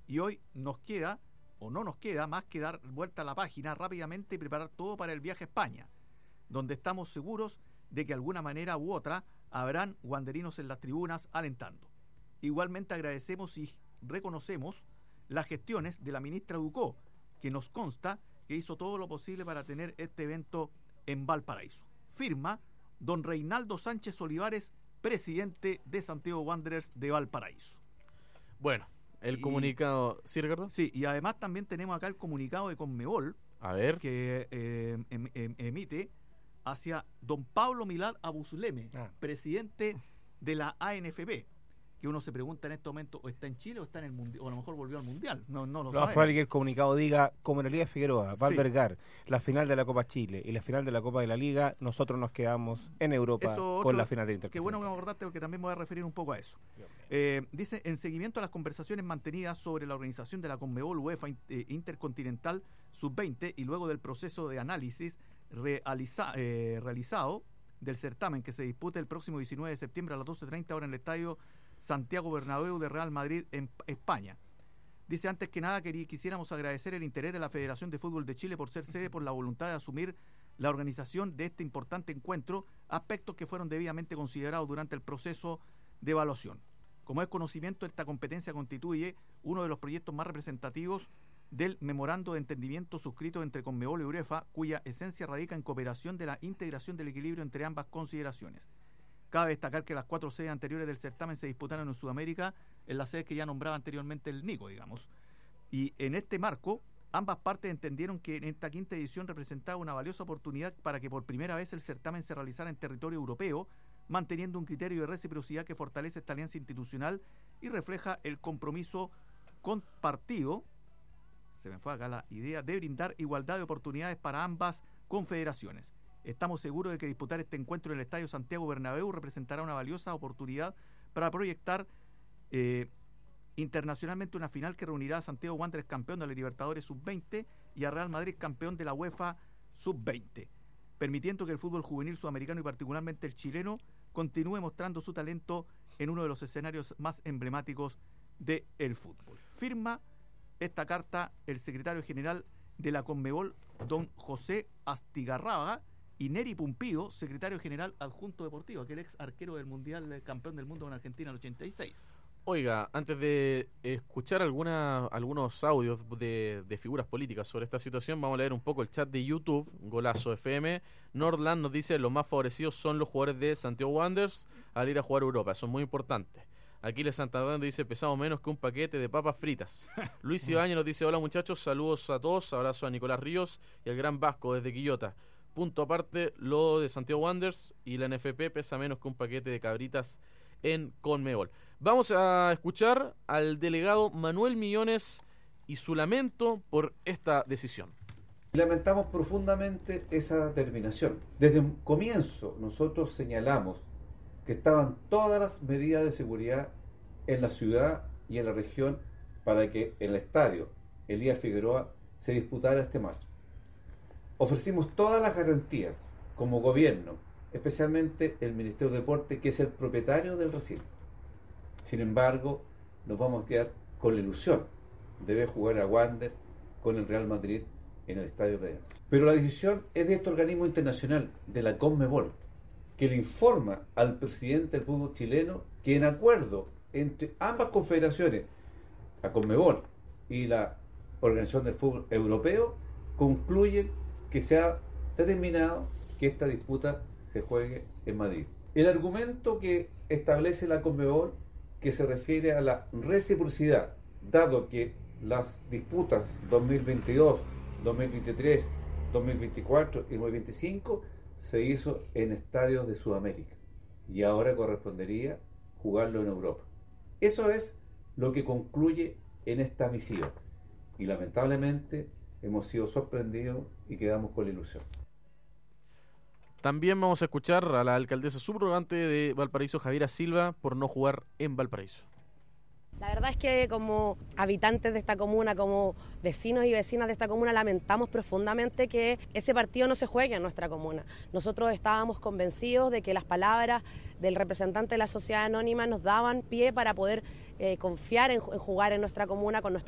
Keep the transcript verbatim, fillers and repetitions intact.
y hoy nos queda, o no nos queda, más que dar vuelta a la página rápidamente y preparar todo para el viaje a España, donde estamos seguros de que de alguna manera u otra habrán wanderinos en las tribunas alentando. Igualmente agradecemos y reconocemos las gestiones de la ministra Ducó, que nos consta que hizo todo lo posible para tener este evento en Valparaíso. Firma don Reinaldo Sánchez Olivares, presidente de Santiago Wanderers de Valparaíso. Bueno, el y, comunicado... ¿Sí, Ricardo? Sí, y además también tenemos acá el comunicado de Conmebol, a ver, que eh, em, em, emite hacia don Pablo Milad Abusleme, ah. presidente de la A N F P, que uno se pregunta en este momento, o está en Chile o está en el mundial, o a lo mejor volvió al mundial, no, no lo, lo sabemos. Probable que el comunicado diga, como en Elías Figueroa va a albergar sí. la final de la Copa Chile y la final de la Copa de la Liga, nosotros nos quedamos en Europa eso con otro, la final de Intercontinental. Qué bueno que me acordaste porque también me voy a referir un poco a eso. Eh, dice, en seguimiento a las conversaciones mantenidas sobre la organización de la Conmebol UEFA Intercontinental sub veinte y luego del proceso de análisis realiza, eh, realizado del certamen que se disputa el próximo diecinueve de septiembre a las doce treinta horas en el estadio Santiago Bernabéu de Real Madrid en España. Dice, antes que nada querí, quisiéramos agradecer el interés de la Federación de Fútbol de Chile por ser sede, por la voluntad de asumir la organización de este importante encuentro, aspectos que fueron debidamente considerados durante el proceso de evaluación. Como es conocimiento, esta competencia constituye uno de los proyectos más representativos del memorando de entendimiento suscrito entre Conmebol y UEFA, cuya esencia radica en cooperación de la integración del equilibrio entre ambas consideraciones. Cabe destacar que las cuatro sedes anteriores del certamen se disputaron en Sudamérica, en las sedes que ya nombraba anteriormente el Nico, digamos. Y en este marco, ambas partes entendieron que en esta quinta edición representaba una valiosa oportunidad para que por primera vez el certamen se realizara en territorio europeo, manteniendo un criterio de reciprocidad que fortalece esta alianza institucional y refleja el compromiso compartido, se me fue acá la idea, de brindar igualdad de oportunidades para ambas confederaciones. Estamos seguros de que disputar este encuentro en el Estadio Santiago Bernabéu representará una valiosa oportunidad para proyectar eh, internacionalmente una final que reunirá a Santiago Wanderers campeón de la Libertadores sub veinte y a Real Madrid campeón de la UEFA sub veinte, permitiendo que el fútbol juvenil sudamericano y particularmente el chileno continúe mostrando su talento en uno de los escenarios más emblemáticos del fútbol. Firma esta carta el secretario general de la Conmebol, don José Astigarraga, y Neri Pumpido, secretario general adjunto deportivo, aquel ex arquero del Mundial, del campeón del mundo con Argentina en el ochenta y seis. Oiga, antes de escuchar alguna, algunos audios de, de figuras políticas sobre esta situación, vamos a leer un poco el chat de YouTube, Golazo F M. Nordland nos dice, los más favorecidos son los jugadores de Santiago Wanderers al ir a jugar a Europa, eso es muy importante. Aquiles Santander dice, pesamos menos que un paquete de papas fritas. Luis Ibañez nos dice, hola muchachos, saludos a todos, abrazo a Nicolás Ríos y al Gran Vasco desde Quillota. Punto aparte, lo de Santiago Wanderers y la N F P pesa menos que un paquete de cabritas en Conmebol. Vamos a escuchar al delegado Manuel Millones y su lamento por esta decisión. Lamentamos profundamente esa determinación. Desde un comienzo nosotros señalamos que estaban todas las medidas de seguridad en la ciudad y en la región para que en el estadio Elías Figueroa se disputara este match. Ofrecimos todas las garantías como gobierno, especialmente el Ministerio de Deporte, que es el propietario del recinto. Sin embargo, nos vamos a quedar con la ilusión de ver jugar a Wander con el Real Madrid en el Estadio Pedro. Pero la decisión es de este organismo internacional, de la Conmebol, que le informa al presidente del fútbol chileno que en acuerdo entre ambas confederaciones, la Conmebol y la Organización del Fútbol Europeo, concluyen que se ha determinado que esta disputa se juegue en Madrid. El argumento que establece la Conmebol, que se refiere a la reciprocidad, dado que las disputas dos mil veintidós, dos mil veintitrés, dos mil veinticuatro y dos mil veinticinco se hizo en estadios de Sudamérica y ahora correspondería jugarlo en Europa. Eso es lo que concluye en esta misiva y lamentablemente hemos sido sorprendidos y quedamos con la ilusión. También vamos a escuchar a la alcaldesa subrogante de Valparaíso, Javiera Silva, por no jugar en Valparaíso. La verdad es que como habitantes de esta comuna, como vecinos y vecinas de esta comuna, lamentamos profundamente que ese partido no se juegue en nuestra comuna. Nosotros estábamos convencidos de que las palabras del representante de la sociedad anónima nos daban pie para poder eh, confiar en, en jugar en nuestra comuna con nuestro